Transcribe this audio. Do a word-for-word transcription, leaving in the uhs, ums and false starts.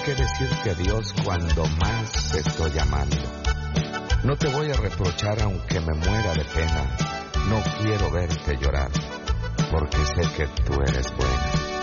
qué decirte adiós cuando más te estoy llamando. No te voy a reprochar aunque me muera de pena. No quiero verte llorar, porque sé que tú eres buena.